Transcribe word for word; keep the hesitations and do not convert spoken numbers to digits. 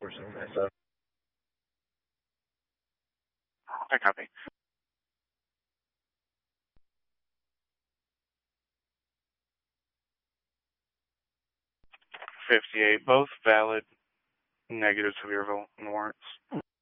So, I copy. fifty-eight, both valid negatives of your warrants.